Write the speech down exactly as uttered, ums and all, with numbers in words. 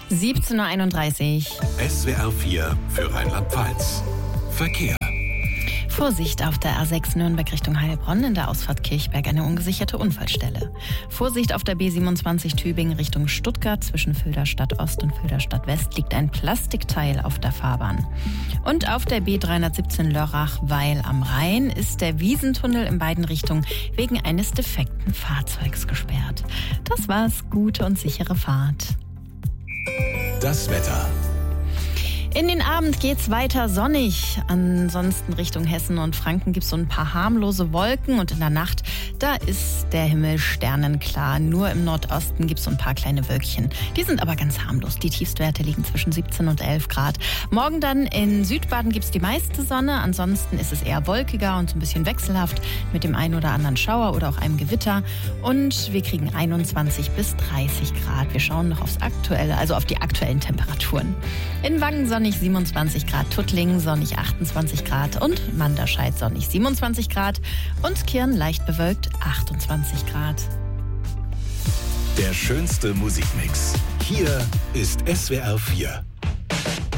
siebzehn Uhr einunddreißig. S W R vier für Rheinland-Pfalz. Verkehr. Vorsicht auf der A sechs Nürnberg Richtung Heilbronn, in der Ausfahrt Kirchberg eine ungesicherte Unfallstelle. Vorsicht auf der B siebenundzwanzig Tübingen Richtung Stuttgart, zwischen Fulda-Stadt Ost und Fulda-Stadt West liegt ein Plastikteil auf der Fahrbahn. Und auf der B dreihundertsiebzehn Lörrach-Weil am Rhein ist der Wiesentunnel in beiden Richtungen wegen eines defekten Fahrzeugs gesperrt. Das war's, gute und sichere Fahrt. Das Wetter. In den Abend geht's weiter sonnig. Ansonsten Richtung Hessen und Franken gibt's so ein paar harmlose Wolken. Und in der Nacht, da ist der Himmel sternenklar. Nur im Nordosten gibt's so ein paar kleine Wölkchen. Die sind aber ganz harmlos. Die Tiefstwerte liegen zwischen siebzehn und elf Grad. Morgen dann in Südbaden gibt's die meiste Sonne. Ansonsten ist es eher wolkiger und so ein bisschen wechselhaft mit dem einen oder anderen Schauer oder auch einem Gewitter. Und wir kriegen einundzwanzig bis dreißig Grad. Wir schauen noch aufs aktuelle, also auf die aktuellen Temperaturen. In Wangen sonnig siebenundzwanzig Grad, Tuttlingen sonnig achtundzwanzig Grad und Manderscheid sonnig siebenundzwanzig Grad und Kirn leicht bewölkt achtundzwanzig Grad. Der schönste Musikmix. Hier ist S W R vier.